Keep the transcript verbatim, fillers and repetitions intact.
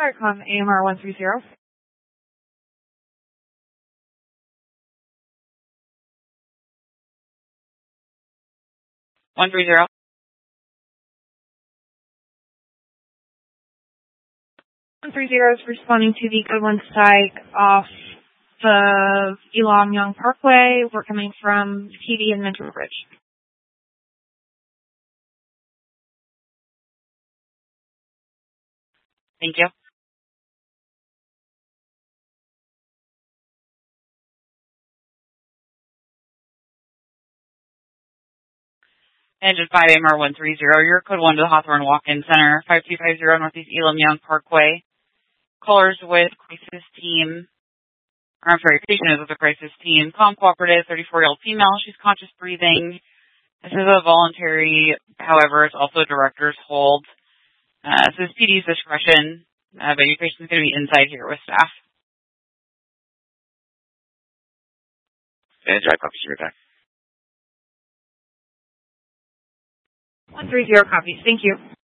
Firecom, A M R one three zero. one three zero. one three zero is responding to the Goodwin site off the Elam Young Parkway. We're coming from T V and Mentor Bridge. Thank you. Engine five A M R one three zero, your code one to the Hawthorne Walk-In Center, five two five zero Northeast Elam Young Parkway. Callers with crisis team, or I'm sorry, patient is with the crisis team. Calm, cooperative, thirty-four-year-old female. She's conscious breathing. This is a voluntary, however, it's also a director's hold. Uh, this is P D's discretion, uh, but your patient's going to be inside here with staff. And drive copies your back. one three zero copies. Thank you.